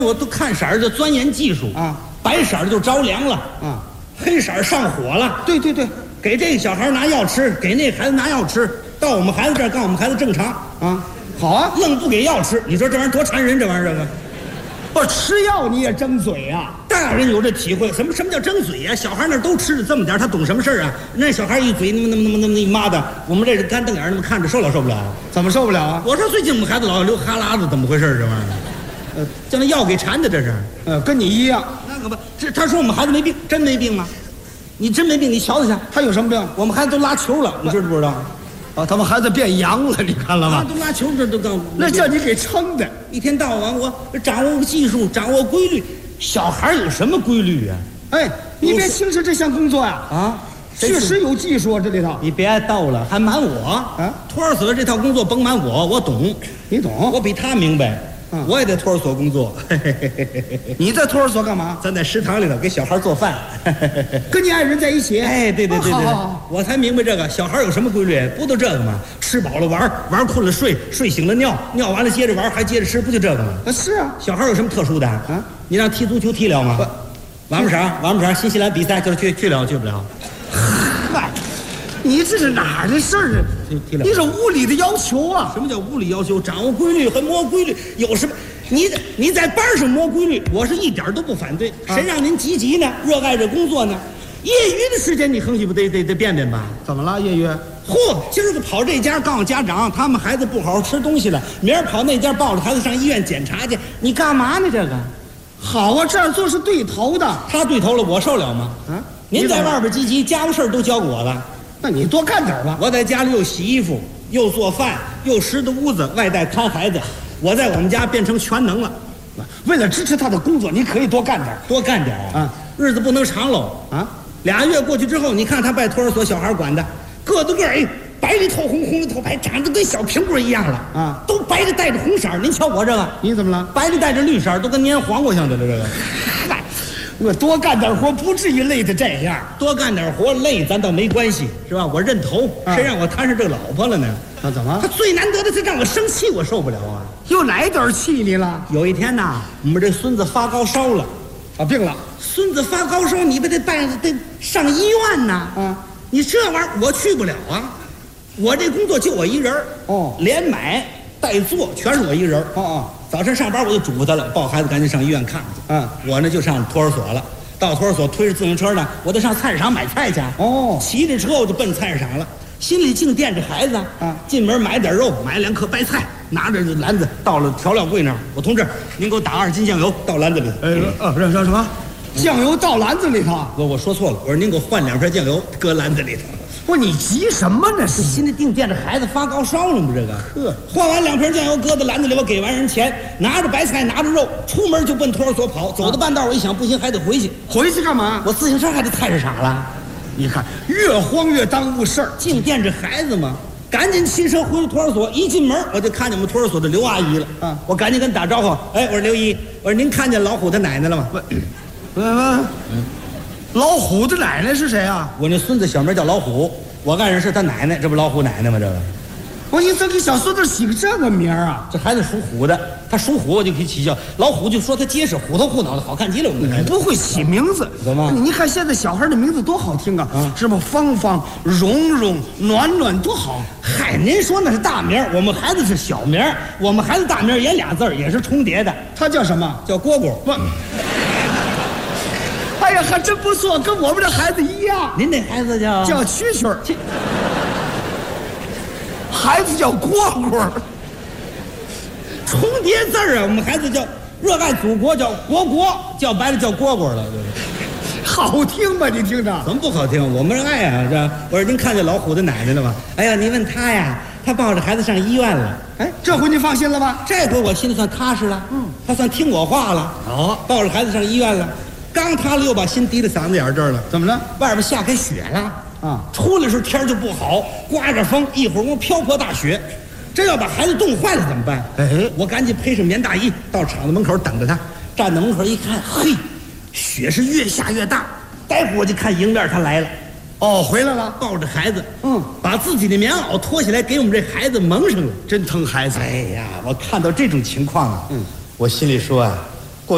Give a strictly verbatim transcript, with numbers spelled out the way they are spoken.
我都看色儿就钻研技术啊， 白色儿就着凉了啊， 黑色儿上火了。 对对对， 给这个小孩拿药吃，给那孩子拿药吃，到我们孩子这儿，告我们孩子正常啊，好啊， 愣不给药吃，你说这玩意儿多馋人，这玩意儿这个。 不吃药你也争嘴啊？ 大人有这体会，什么什么叫争嘴呀、啊？小孩那都吃了这么点，他懂什么事儿啊？那小孩一嘴那么那么那么那么一妈的，我们这是干瞪眼那么看着，受了受不了？ 怎么受不了啊？ 我说最近我们孩子老流哈喇子，怎么回事？这玩意儿，呃，叫那药给馋的，这是。 呃，跟你一样。 那可不，这他说我们孩子没病，真没病吗？你真没病，你瞧瞧去， 他有什么病？ 我们孩子都拉球了，你知不知道？ 哦，他们孩子变阳了，你看了吗？ 都拉球，这都刚那叫你给撑的。 一天到晚我掌握技术，掌握规律。小孩有什么规律啊？ 哎，你别轻视这项工作呀！ 啊， 确实有技术啊，这里头。 你别逗了，还瞒我啊？托儿所这套工作甭瞒我，我懂。 你懂？ 我比他明白。嗯、我也在托儿所工作。 你在托儿所干嘛？ 咱在食堂里头给小孩做饭。 跟你爱人在一起？ 哎，对对对对对， 哦、 我才明白这个小孩有什么规律，不都这个吗？吃饱了玩，玩困了睡，睡醒了尿，尿完了接着玩，还接着吃，不就这个吗？ 啊，是啊。 小孩有什么特殊的啊？你让踢足球踢了吗？完不成，完不成，新西兰比赛就是去去了去不了。 嗨，你这是哪儿的事儿啊？你这物理的要求啊？ 什么叫物理要求？掌握规律和摸规律有什么？你你在班上摸规律，我是一点都不反对。啊、谁让您积极呢？热爱这工作呢？业余的时间你横起不得得得变变吧？ 怎么了？业余？ 嚯，今儿个跑这家告诉家长，他们孩子不好好吃东西了。明儿跑那家抱着孩子上医院检查去，你干嘛呢？这个， 好啊，这样做是对头的。 他对头了，我受了吗？ 啊， 您在外边积极，家务事都交给我了。 那你多干点吧。 我在家里又洗衣服，又做饭，又拾掇屋子，外带看孩子。我在我们家变成全能了。 为了支持他的工作，你可以多干点， 多干点啊！日子不能长喽啊！俩月过去之后，你看他拜托儿所小孩管的，个子个儿哎，白里透红，红里透白，长得跟小苹果一样了啊！都白的带着红色儿。您瞧我这个， 你怎么了？ 白的带着绿色儿，都跟粘黄瓜像的了。这个， 我多干点活，不至于累得这样。 多干点活累，咱倒没关系，是吧？我认头，啊、谁让我摊上这个老婆了呢？ 啊，怎么？ 他最难得的是让我生气，我受不了啊！ 又哪点气你了？ 有一天呐，我们这孙子发高烧了， 啊，病了。 孙子发高烧，你不得办得上医院呐？啊，你这玩意儿我去不了啊！我这工作就我一人哦，连买带做全是我一人哦哦，早晨上班我就嘱咐他了，抱孩子赶紧上医院看看去。嗯，我呢就上托儿所了。到托儿所推着自行车呢，我得上菜市场买菜去。哦，骑着车我就奔菜市场了。心里净惦着孩子啊！进门买点肉，买两颗白菜，拿着篮子到了调料柜那儿。我同志，您给我打二斤酱油到篮子里。 哎，呃，让让什么？酱油到篮子里头？ 我我说错了，我说您给我换两瓶酱油，搁篮子里头。 不是你急什么呢？是心里定惦着孩子发高烧了吗？这个呵，换完两瓶酱油，搁在篮子里，我给完人钱，拿着白菜，拿着肉，出门就奔托儿所跑。走到半道，我一想，不行，还得回去。 回去干嘛？ 我自行车还得菜市场了。 你看，越慌越耽误事儿， 净惦着孩子嘛。赶紧骑车回托儿所，一进门我就看见我们托儿所的刘阿姨了。啊，我赶紧跟打招呼，哎，我说刘姨，我说您看见老虎他奶奶了吗？ 问，问问，嗯，老虎的奶奶是谁啊？ 我那孙子小名叫老虎，我爱人是他奶奶，这不老虎奶奶吗？这个。 我说你怎么给小孙子起个这个名儿啊？ 这孩子属虎的，他属虎，我就可以起叫老虎，就说他结实，虎头虎脑的，好看极了。我们你不会起名字， 怎么？ 你看现在小孩的名字多好听啊，啊什么芳芳、蓉蓉、暖暖，多好。 嗨，您说那是大名，我们孩子是小名，我们孩子大名也俩字儿，也是重叠的。 他叫什么？ 叫蝈蝈。 不。哎呀，还真不错，跟我们这孩子一样。 您那孩子叫叫蛐蛐儿。孩子叫蝈蝈， 重叠字儿啊！我们孩子叫热爱祖国，叫国国，叫白了叫蝈蝈了， 好听吧？你听着， 怎么不好听？我们爱啊！这我说您看见老虎的奶奶了吗？哎呀，您问他呀，他抱着孩子上医院了。 哎，这回你放心了吧？ 这回我心里算踏实了。嗯，他算听我话了。哦，抱着孩子上医院了，刚踏了又把心提到嗓子眼这儿了。 怎么了？ 外边下开雪了。啊，出来时候天就不好，刮着风，一会儿我瓢泼大雪，这要把孩子冻坏了怎么办？哎，我赶紧披上棉大衣到厂子门口等着他。站在门口一看，嘿，雪是越下越大。待会儿我就看迎面他来了。 哦，回来了， 抱着孩子，嗯，把自己的棉袄脱下来给我们这孩子蒙上了， 真疼孩子。 哎呀，我看到这种情况啊，嗯，我心里说啊，